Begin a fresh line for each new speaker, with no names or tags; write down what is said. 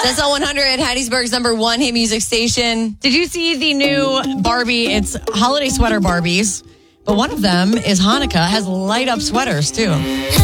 SL 100, Hattiesburg's number one hit music station.
Did you see the new Barbie? It's holiday sweater Barbies, but one of them is Hanukkah, has light up sweaters too.